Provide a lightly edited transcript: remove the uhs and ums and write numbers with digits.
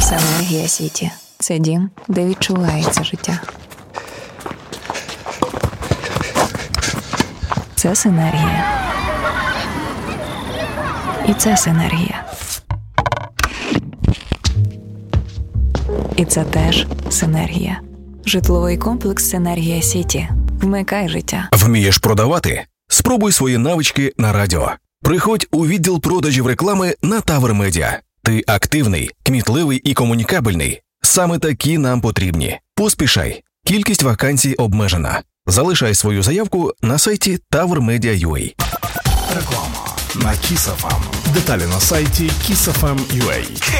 Синергія Сіті. Це дім, де відчувається життя. Це синергія. І це синергія. І це теж синергія. Житловий комплекс «Синергія Сіті». Вмикай життя. Вмієш продавати? Спробуй свої навички на радіо. Приходь у відділ продажів реклами на Тавр Медіа. Ти активний, кмітливий і комунікабельний. Саме такі нам потрібні. Поспішай. Кількість вакансій обмежена. Залишай свою заявку на сайті tavrmedia.ua. Реклама на Kiss FM. Деталі на сайті kissfm.ua.